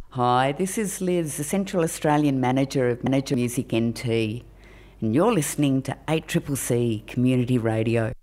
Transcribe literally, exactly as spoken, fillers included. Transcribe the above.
Hi, this is Liz, the Central Australian Manager of Manager Music N T, and you're listening to eight C C C Community Radio.